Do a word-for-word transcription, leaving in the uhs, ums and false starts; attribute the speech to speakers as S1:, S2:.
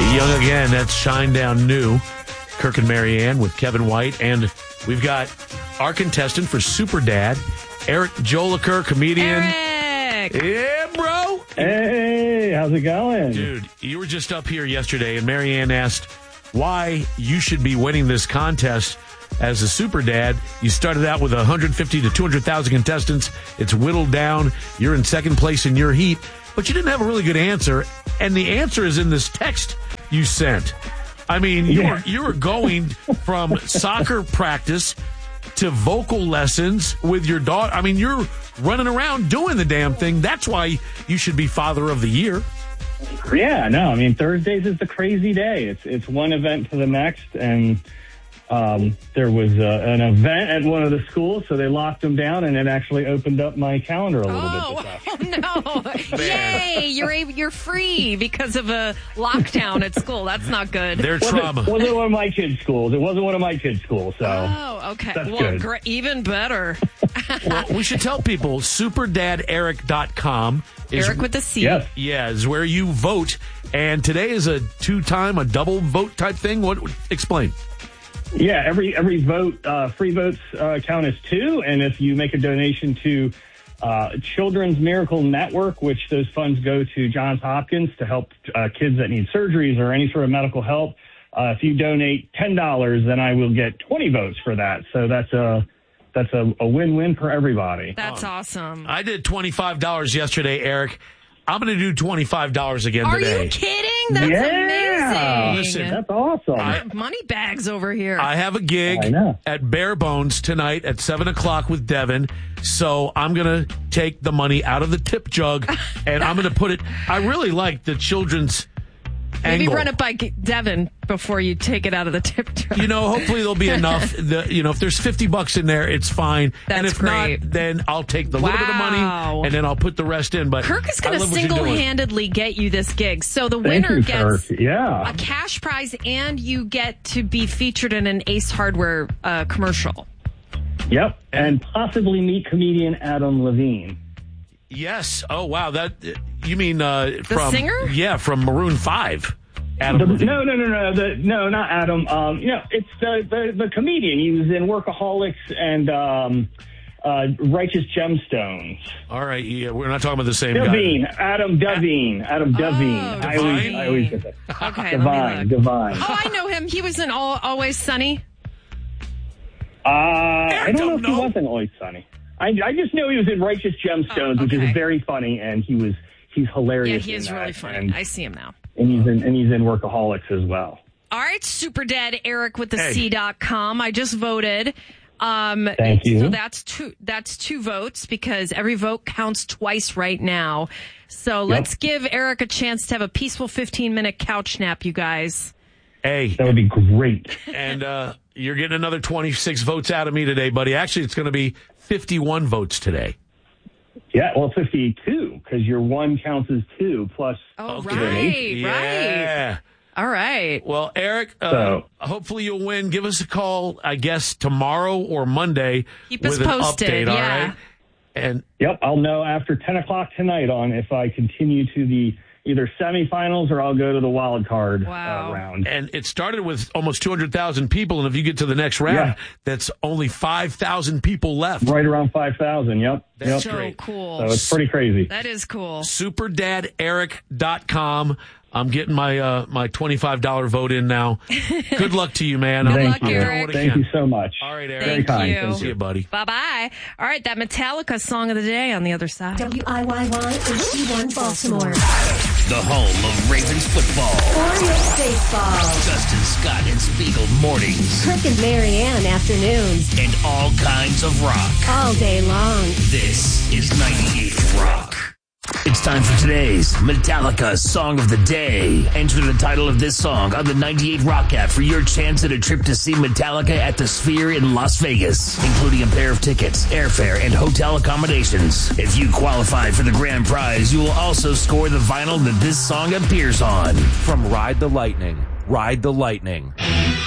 S1: Young again, that's Shinedown New. Kirk and Marianne with Kevin White. And we've got our contestant for Super Dad, Eric Joliker, comedian.
S2: Eric!
S1: Yeah, bro!
S3: Hey, how's it going?
S1: Dude, you were just up here yesterday, and Marianne asked why you should be winning this contest as a Super Dad. You started out with one hundred fifty to two hundred thousand contestants. It's whittled down. You're in second place in your heat, but you didn't have a really good answer, and the answer is in this text you sent. I mean, you
S3: Yeah.
S1: were you were going from soccer practice to vocal lessons with your daughter. I mean, you're running around doing the damn thing. That's why you should be Father of the Year.
S3: Yeah, no, I mean, Thursdays is the crazy day. It's it's one event to the next, and um, there was uh, an event at one of the schools, so they locked them down, and it actually opened up my calendar a little
S2: Oh,
S3: bit this afternoon.
S2: oh no. Yay, you're able, you're free because of a lockdown at school. That's not good.
S1: Their trauma.
S3: Wasn't, wasn't one of my kids' schools. It wasn't one of my kids' schools, so.
S2: Oh, okay.
S3: That's
S2: well,
S3: good.
S2: great, even better.
S1: Well, we should tell people super dad eric dot com is
S2: Eric with the C.
S3: Yes.
S1: yeah, is where you vote. And today is a two-time, a double vote type thing. What? Explain.
S3: Yeah, every every vote, uh, free votes uh, count as two, and if you make a donation to uh, Children's Miracle Network, which those funds go to Johns Hopkins to help uh, kids that need surgeries or any sort of medical help, uh, if you donate ten dollars, then I will get twenty votes for that. So that's a that's a, a win-win for everybody.
S2: That's awesome.
S1: I did twenty-five dollars yesterday, Eric. I'm going to do twenty-five dollars again
S2: Are
S1: today.
S2: you kidding? That's
S3: Yeah.
S2: amazing.
S1: Listen,
S3: That's awesome.
S1: I-
S2: Money bags over here.
S1: I have a gig
S3: I know.
S1: at Bare Bones tonight at seven o'clock with Devin. So I'm going to take the money out of the tip jug and I'm going to put it. I really like the children's
S2: Maybe
S1: angle.
S2: run it by G- Devin before you take it out of the tip jar.
S1: You know, hopefully there'll be enough. The, you know, if there's fifty bucks in there, it's fine. and
S2: That's
S1: if
S2: great.
S1: not, then I'll take the little bit of money
S2: Wow.
S1: and then I'll put the rest in. But
S2: Kirk is
S1: I
S2: going to
S1: love what you're doing.
S2: single-handedly get you this gig. So the
S3: Thank
S2: winner
S3: you,
S2: gets
S3: Kirk. Yeah.
S2: a cash prize, and you get to be featured in an Ace Hardware uh, commercial.
S3: Yep. And possibly meet comedian Adam Levine.
S1: Yes. Oh, wow. That you mean uh, from
S2: singer?
S1: Yeah, from Maroon Five. Adam
S3: The,
S1: Levine.
S3: no, no, no, no, the, no, not Adam. Um, you know, it's the, the the comedian. He was in Workaholics and um, uh, Righteous Gemstones.
S1: All right. Yeah, we're not talking about the same
S3: Devine,
S1: guy.
S3: Adam Devine, Adam Devine. I always,
S1: Devine?
S3: I always get that.
S2: Okay, let me
S3: Divine,
S2: look.
S3: Divine.
S2: Oh, I know him. He was in All, Always Sunny.
S3: Uh, I don't know
S1: don't
S3: if he
S1: know.
S3: was in Always Sunny. I, I just know he was in Righteous Gemstones,
S2: Oh,
S3: which
S2: okay.
S3: is very funny, and he was he's
S2: Yeah,
S3: hilarious.
S2: he
S3: in
S2: is
S3: that,
S2: really funny.
S3: and,
S2: I see him now.
S3: and he's in and he's in Workaholics as well.
S2: All right, Super Dad Eric with the
S1: Hey.
S2: C dot com. I just voted. Um,
S3: Thank you.
S2: So that's two. That's two votes because every vote counts twice right now. So let's give Eric a chance to have a peaceful fifteen minute couch nap, you guys.
S1: Hey,
S3: That would be great.
S1: and uh, you're getting another twenty-six votes out of me today, buddy. Actually, it's going to be fifty-one votes today.
S3: Yeah, well, fifty-two because your one counts as two plus.
S2: Oh,
S1: Okay.
S2: right, right.
S1: Yeah.
S2: All right.
S1: Well, Eric, uh,
S3: So-
S1: hopefully you'll win. Give us a call, I guess, tomorrow or Monday
S2: Keep us
S1: with
S2: posted,
S1: an update, all
S2: yeah.
S1: right? And
S3: Yep, I'll know after ten o'clock tonight on if I continue to the either semifinals or I'll go to the wild card
S2: Wow.
S3: uh, round.
S1: and it started with almost two hundred thousand people, and if you get to the next round,
S3: Yeah.
S1: that's only five thousand people left.
S3: Right around five thousand. Yep.
S1: That's
S3: yep.
S2: So
S1: great.
S2: cool.
S3: So it's pretty crazy.
S2: That is cool.
S1: super dad eric dot com. I'm getting my uh, my twenty-five dollars vote in now. Good luck to you, man.
S2: Good
S1: I'm,
S2: luck,
S1: I'm doing
S2: Eric.
S1: what I
S3: Thank
S1: can.
S3: you so much.
S1: All right, Eric.
S2: Thank
S3: kind.
S2: you.
S3: Thank
S1: See you, buddy.
S2: Bye-bye. All right, that Metallica song of the day on the other side.
S4: W I Y Y H D one Baltimore.
S5: The home of Ravens football.
S4: Orioles baseball.
S5: Justin Scott and Spiegel mornings.
S4: Kirk and Marianne afternoons.
S5: And all kinds of rock.
S4: All day long.
S5: This is ninety-eight Rock. It's time for today's Metallica Song of the Day. Enter the title of this song on the ninety-eight Rock app for your chance at a trip to see Metallica at the Sphere in Las Vegas, including a pair of tickets, airfare, and hotel accommodations. If you qualify for the grand prize, you will also score the vinyl that this song appears on.
S6: From Ride the Lightning, Ride the Lightning.